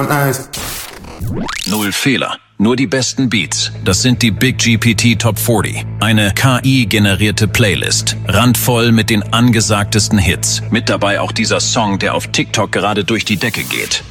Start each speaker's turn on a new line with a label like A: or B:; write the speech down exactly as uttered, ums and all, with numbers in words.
A: Nice.
B: Null Fehler, nur die besten Beats. Das sind die Big G P T Top vierzig. Eine K I-generierte Playlist. Randvoll mit den angesagtesten Hits. Mit dabei auch dieser Song, der auf TikTok gerade durch die Decke geht.